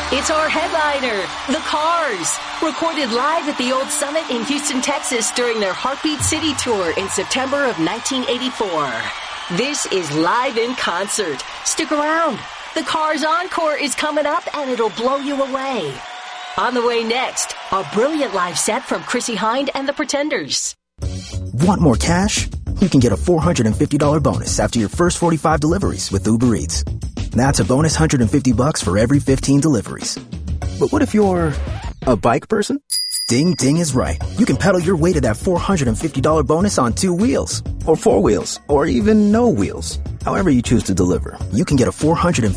It's our headliner, The Cars, recorded live at the Old Summit in Houston, Texas during their Heartbeat City tour in September of 1984. This is live in concert. Stick around. The Cars Encore is coming up and it'll blow you away. On the way next, a brilliant live set from Chrissie Hynde and the Pretenders. Want more cash? You can get a $450 bonus after your first 45 deliveries with Uber Eats. That's a bonus $150 for every 15 deliveries. But what if you're a bike person? Ding Ding is right. You can pedal your way to that $450 bonus on 2 wheels, or 4 wheels, or even no wheels. However you choose to deliver, you can get a $450